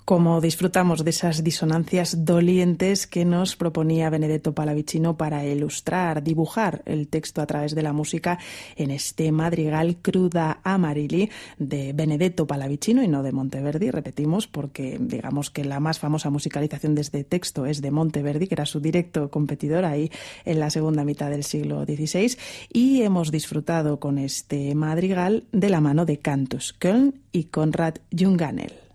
Como disfrutamos de esas disonancias dolientes que nos proponía Benedetto Pallavicino para ilustrar, dibujar el texto a través de la música en este madrigal Cruda Amarilli de Benedetto Pallavicino y no de Monteverdi, repetimos, porque digamos que la más famosa musicalización de este texto es de Monteverdi, que era su directo competidor ahí en la segunda mitad del siglo XVI, y hemos disfrutado con este madrigal de la mano de Cantus Köln y Konrad Junganel.